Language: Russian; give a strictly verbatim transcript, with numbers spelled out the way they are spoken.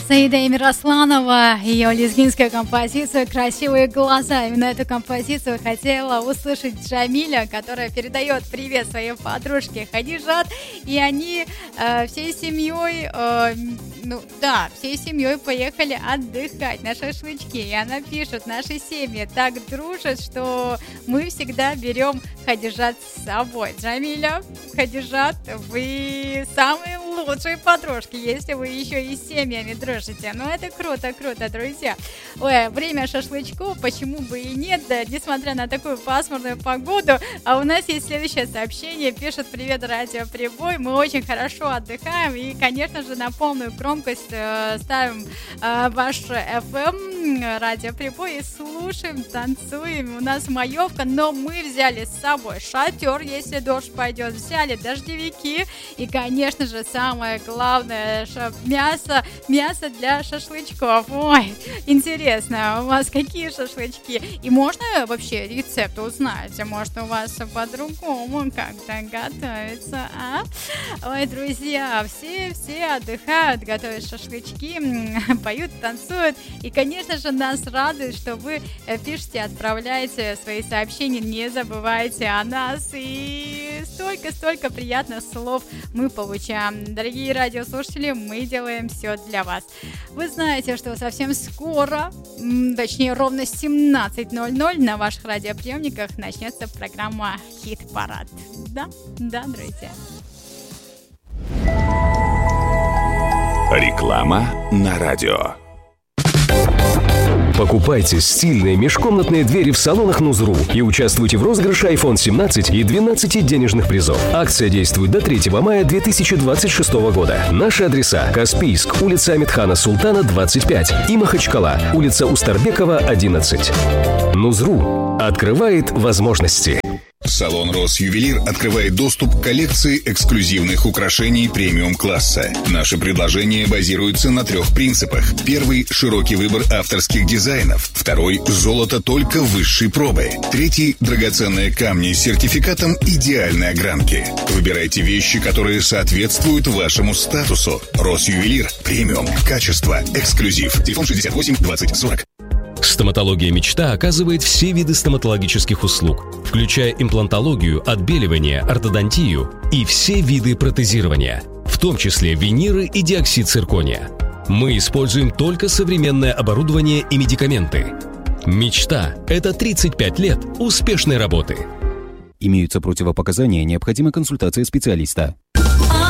Саида Миросланова, ее лезгинскую композицию «Красивые глаза». Именно эту композицию хотела услышать Джамиля, которая передает привет своей подружке Хадижат. И они э, всей семьей, э, ну да, всей семьей поехали отдыхать на шашлычки. И она пишет: наши семьи так дружат, что мы всегда берем Хадижат с собой. Джамиля, Хадижат, вы самые лучшие подружки, если вы еще и с семьями дружите. Ну, это круто, круто, друзья. Ой, время шашлычков, почему бы и нет, да, несмотря на такую пасмурную погоду. А у нас есть следующее сообщение. Пишет: привет, радио Прибой. Мы очень хорошо отдыхаем и, конечно же, на полную громкость э, ставим э, ваш эф эм, радио Прибой, и слушаем, танцуем. У нас маевка, но мы взяли с собой шатер, если дождь пойдет, взяли дождевики и, конечно же, самое главное, мясо, мясо для шашлычков. Ой, интересно, у вас какие шашлычки? И можно вообще рецепт узнать? Может, у вас по-другому как-то готовится, а? Ой, друзья, все-все отдыхают, готовят шашлычки, поют, танцуют. И, конечно же, нас радует, что вы пишете, отправляете свои сообщения, не забывайте о нас. И столько-столько приятных слов мы получаем. Дорогие радиослушатели, мы делаем все для вас. Вы знаете, что совсем скоро, точнее ровно семнадцать ноль ноль на ваших радиоприемниках начнется программа «Хит-парад». Да, да, друзья. Реклама на радио. Покупайте стильные межкомнатные двери в салонах Нузру и участвуйте в розыгрыше айфон семнадцать и двенадцать денежных призов. Акция действует до третьего мая две тысячи двадцать шестого года. Наши адреса: Каспийск, улица Амитхана Султана, двадцать пять, и Махачкала, улица Устарбекова, одиннадцать. Нузру открывает возможности. Салон «Росювелир» открывает доступ к коллекции эксклюзивных украшений премиум-класса. Наши предложения базируются на трех принципах. Первый – широкий выбор авторских дизайнов. Второй – золото только высшей пробы. Третий – драгоценные камни с сертификатом идеальной огранки. Выбирайте вещи, которые соответствуют вашему статусу. «Росювелир» – премиум, качество, эксклюзив. Телефон шестьдесят восемь двадцать сорок. Стоматология «Мечта» оказывает все виды стоматологических услуг, включая имплантологию, отбеливание, ортодонтию и все виды протезирования, в том числе виниры и диоксид циркония. Мы используем только современное оборудование и медикаменты. «Мечта» — это тридцать пять лет успешной работы. Имеются противопоказания, необходима консультация специалиста.